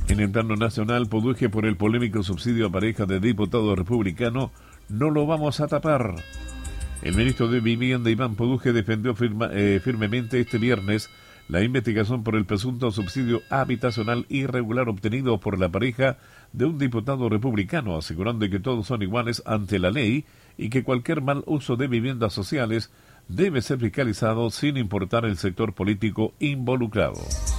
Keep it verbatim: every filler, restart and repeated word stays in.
En el plano nacional, Poduje por el polémico subsidio a pareja de diputado republicano, no lo vamos a tapar. El ministro de Vivienda, Iván Poduje, defendió firma, eh, firmemente este viernes la investigación por el presunto subsidio habitacional irregular obtenido por la pareja de un diputado republicano, asegurando que todos son iguales ante la ley y que cualquier mal uso de viviendas sociales debe ser fiscalizado sin importar el sector político involucrado.